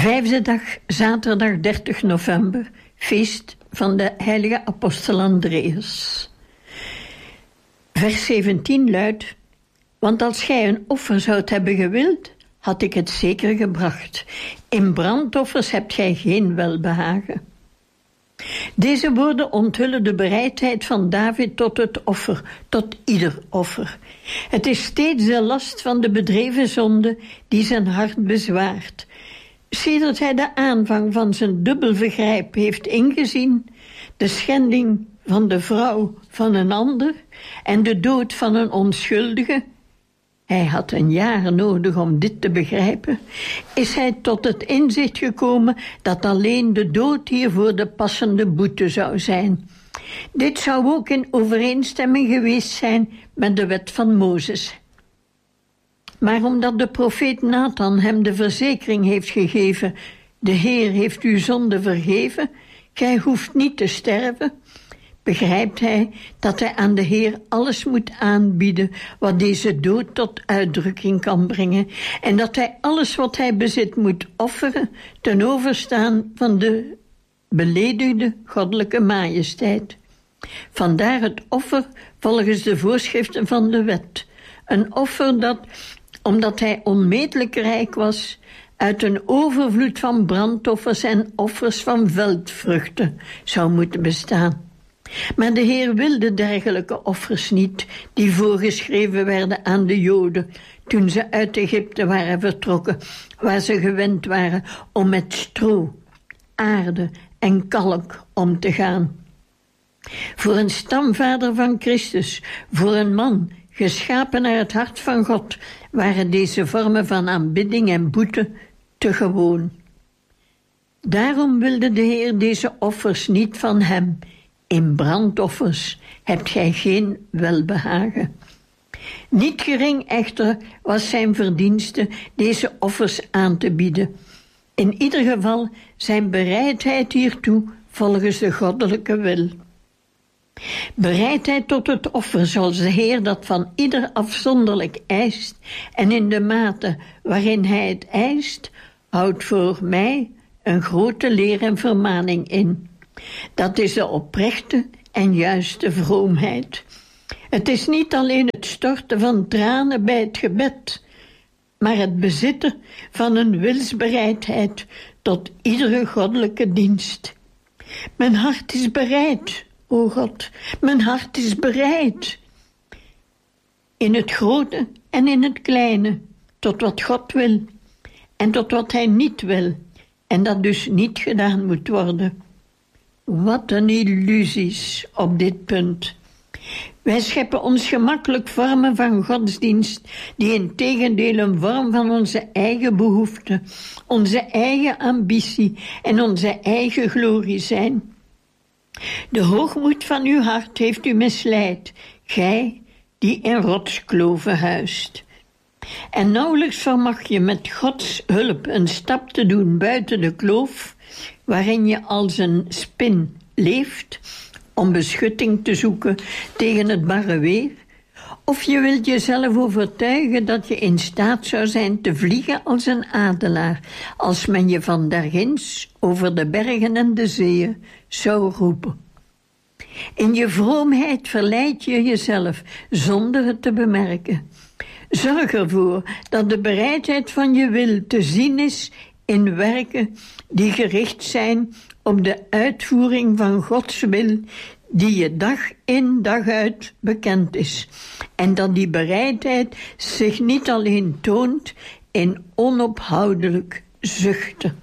5e dag, zaterdag 30 november, feest van de heilige apostel Andreas. Vers 17 luidt: want als gij een offer zoudt hebben gewild, had ik het zeker gebracht. In brandoffers hebt gij geen welbehagen. Deze woorden onthullen de bereidheid van David tot het offer, tot ieder offer. Het is steeds de last van de bedreven zonde die zijn hart bezwaart. Sedert hij de aanvang van zijn dubbel vergrijp heeft ingezien, de schending van de vrouw van een ander en de dood van een onschuldige, hij had een jaar nodig om dit te begrijpen, is hij tot het inzicht gekomen dat alleen de dood hiervoor de passende boete zou zijn. Dit zou ook in overeenstemming geweest zijn met de wet van Mozes. Maar omdat de profeet Nathan hem de verzekering heeft gegeven: de Heer heeft uw zonde vergeven, gij hoeft niet te sterven, begrijpt hij dat hij aan de Heer alles moet aanbieden wat deze dood tot uitdrukking kan brengen, en dat hij alles wat hij bezit moet offeren ten overstaan van de beledigde goddelijke majesteit. Vandaar het offer volgens de voorschriften van de wet. Een offer dat, omdat hij onmetelijk rijk was, uit een overvloed van brandoffers en offers van veldvruchten zou moeten bestaan. Maar de Heer wilde dergelijke offers niet, die voorgeschreven werden aan de Joden toen ze uit Egypte waren vertrokken, waar ze gewend waren om met stro, aarde en kalk om te gaan. Voor een stamvader van Christus, voor een man geschapen naar het hart van God, waren deze vormen van aanbidding en boete te gewoon. Daarom wilde de Heer deze offers niet van hem. In brandoffers hebt gij geen welbehagen. Niet gering echter was zijn verdienste deze offers aan te bieden. In ieder geval zijn bereidheid hiertoe volgens de goddelijke wil. Bereidheid tot het offer zoals de Heer dat van ieder afzonderlijk eist en in de mate waarin hij het eist, houdt voor mij een grote leer en vermaning in. Dat is de oprechte en juiste vroomheid. Het is niet alleen het storten van tranen bij het gebed, maar het bezitten van een wilsbereidheid tot iedere goddelijke dienst. Mijn hart is bereid, o God, mijn hart is bereid. In het grote en in het kleine, tot wat God wil en tot wat hij niet wil, en dat dus niet gedaan moet worden. Wat een illusies op dit punt. Wij scheppen ons gemakkelijk vormen van godsdienst die in tegendeel een vorm van onze eigen behoefte, onze eigen ambitie en onze eigen glorie zijn. De hoogmoed van uw hart heeft u misleid, gij die in rotskloven huist. En nauwelijks vermag je met Gods hulp een stap te doen buiten de kloof, waarin je als een spin leeft, om beschutting te zoeken tegen het barre weer, of je wilt jezelf overtuigen dat je in staat zou zijn te vliegen als een adelaar, als men je van daarginds over de bergen en de zeeën zou roepen. In je vroomheid verleid je jezelf zonder het te bemerken. Zorg ervoor dat de bereidheid van je wil te zien is in werken die gericht zijn op de uitvoering van Gods wil, die je dag in dag uit bekend is. En dat die bereidheid zich niet alleen toont in onophoudelijk zuchten.